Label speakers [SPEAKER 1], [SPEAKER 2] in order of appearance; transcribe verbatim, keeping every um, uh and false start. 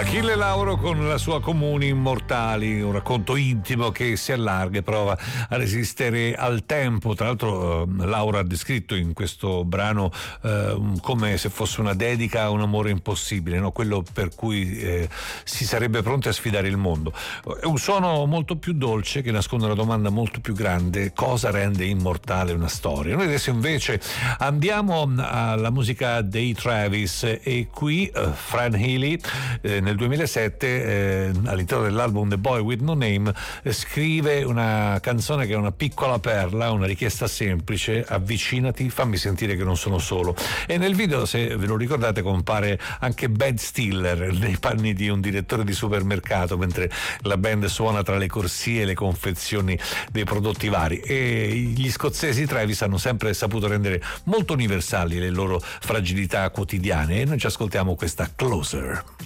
[SPEAKER 1] Achille Lauro con la sua Comuni Immortali, un racconto intimo che si allarga e prova a resistere al tempo. Tra l'altro eh, Laura ha descritto in questo brano eh, come se fosse una dedica a un amore impossibile, no? Quello per cui eh, si sarebbe pronti a sfidare il mondo. È un suono molto più dolce che nasconde una domanda molto più grande: cosa rende immortale una storia? Noi adesso invece andiamo alla musica dei Travis e qui eh, Fran Healy eh, nel duemilasette eh, all'interno dell'album The Boy With No Name eh, scrive una canzone che è una piccola perla, una richiesta semplice: avvicinati, fammi sentire che non sono solo. E nel video, se ve lo ricordate, compare anche Ben Stiller nei panni di un direttore di supermercato mentre la band suona tra le corsie e le confezioni dei prodotti vari. E gli scozzesi Travis hanno sempre saputo rendere molto universali le loro fragilità quotidiane e noi ci ascoltiamo questa Closer.